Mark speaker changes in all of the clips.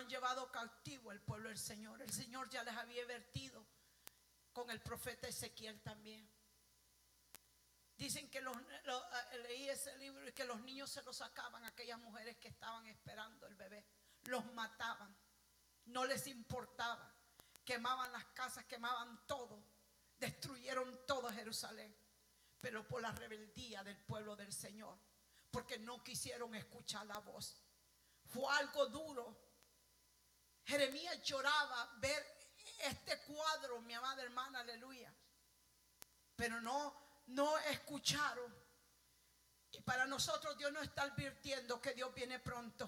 Speaker 1: habían llevado cautivo el pueblo del Señor. El Señor ya les había advertido con el profeta Ezequiel también. Dicen que leí ese libro y que los niños se los sacaban a aquellas mujeres que estaban esperando el bebé. Los mataban, no les importaba. Quemaban las casas, quemaban todo, destruyeron todo Jerusalén. Pero por la rebeldía del pueblo del Señor, porque no quisieron escuchar la voz. Fue algo duro. Jeremías lloraba ver este cuadro, mi amada hermana, aleluya. Pero no escucharon. Y para nosotros Dios nos está advirtiendo que Dios viene pronto.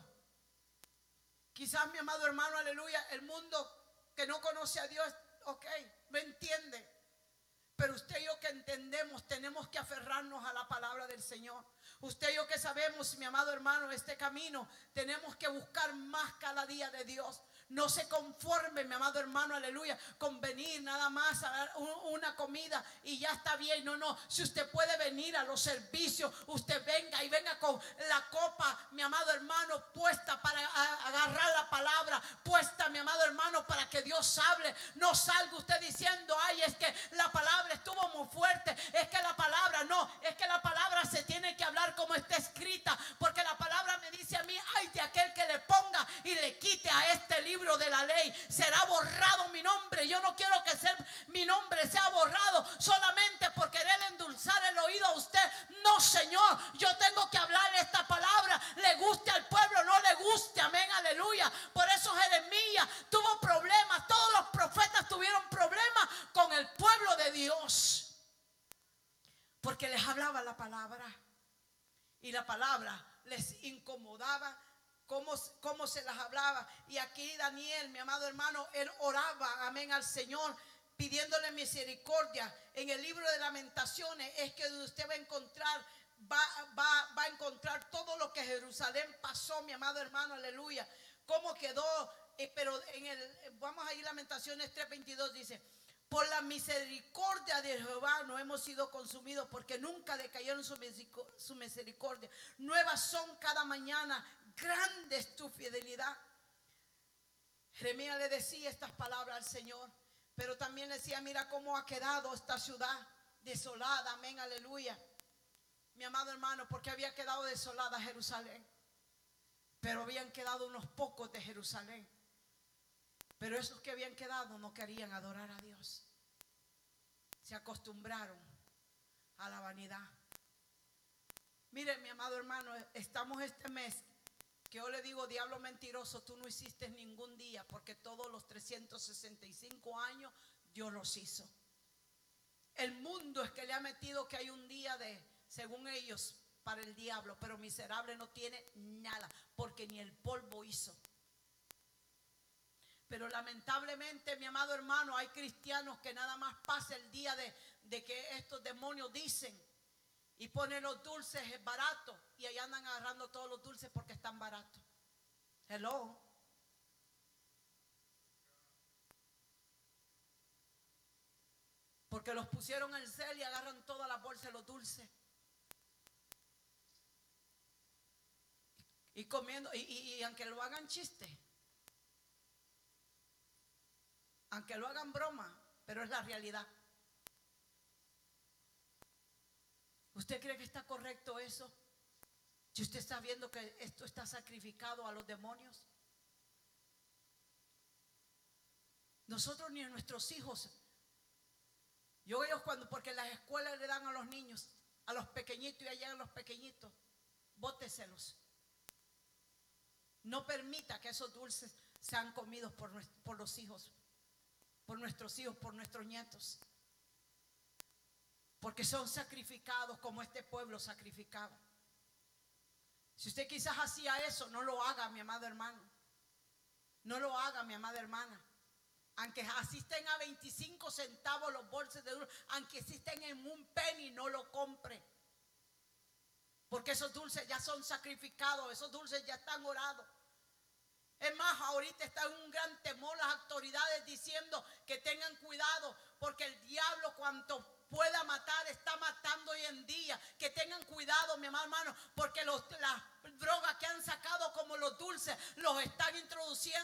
Speaker 1: Quizás, mi amado hermano, aleluya, el mundo que no conoce a Dios, ok, no entiende. Pero usted y yo que entendemos, tenemos que aferrarnos a la palabra del Señor. Usted y yo que sabemos, mi amado hermano, este camino, tenemos que buscar más cada día de Dios. No se conforme, mi amado hermano, aleluya, con venir nada más a dar una comida y ya está bien. No, si usted puede venir a los servicios, usted venga y venga con la copa, mi amado hermano, puesta para agarrar la palabra, puesta, mi amado hermano, para que Dios hable. No salga usted diciendo, ay, es que la palabra estuvo muy fuerte, es que la palabra no, es que la palabra se tiene que hablar como está escrita, porque la palabra me dice a mí, ay, de aquel que le ponga y le quite a este libro de la ley, será borrado mi nombre. Yo no quiero que mi nombre sea borrado solamente por querer endulzar el oído a usted. No, Señor, yo tengo que hablar esta palabra, le guste al pueblo, no le guste, amén, aleluya. Por eso Jeremías tuvo problemas, todos los profetas tuvieron problemas con el pueblo de Dios, porque les hablaba la palabra y la palabra les incomodaba. Cómo se las hablaba. Y aquí Daniel, mi amado hermano, él oraba, amén, al Señor, pidiéndole misericordia. En el libro de Lamentaciones es que usted va a encontrar, va a encontrar todo lo que Jerusalén pasó, mi amado hermano, aleluya. Cómo quedó, pero vamos a ir a Lamentaciones 3:22, dice: por la misericordia de Jehová no hemos sido consumidos, porque nunca decayeron su misericordia. Nuevas son cada mañana, grande es tu fidelidad. Jeremías le decía estas palabras al Señor, pero también le decía, mira cómo ha quedado esta ciudad desolada, amén, aleluya. Mi amado hermano, porque había quedado desolada Jerusalén, pero habían quedado unos pocos de Jerusalén. Pero esos que habían quedado no querían adorar a Dios. Se acostumbraron a la vanidad. Mire, mi amado hermano, estamos este mes que yo le digo, diablo mentiroso, tú no hiciste ningún día, porque todos los 365 años Dios los hizo. El mundo es que le ha metido que hay un día según ellos, para el diablo, pero miserable no tiene nada, porque ni el polvo hizo. Pero lamentablemente, mi amado hermano, hay cristianos que nada más pasa el día de que estos demonios dicen y ponen los dulces baratos, y allá andan agarrando todos los dulces porque están baratos. Hello. Porque los pusieron en sale y agarran todas las bolsas de los dulces. Y comiendo, y aunque lo hagan chiste, aunque lo hagan broma, pero es la realidad. ¿Usted cree que está correcto eso? Si usted está viendo que esto está sacrificado a los demonios. Nosotros ni a nuestros hijos. Ellos porque en las escuelas le dan a los niños, a los pequeñitos, y allá a los pequeñitos, bóteselos. No permita que esos dulces sean comidos por los hijos, por nuestros hijos, por nuestros nietos, porque son sacrificados como este pueblo sacrificaba. Si usted quizás hacía eso, no lo haga, mi amado hermano. No lo haga, mi amada hermana. Aunque asisten a 25 centavos los bolsos de dulces, aunque existen en un penny, no lo compre, porque esos dulces ya son sacrificados, esos dulces ya están orados. Es más, ahorita está un gran temor las autoridades diciendo que tengan cuidado, porque el diablo cuanto pueda matar está matando hoy en día. Que tengan cuidado, mi hermano, porque las drogas que han sacado como los dulces los están introduciendo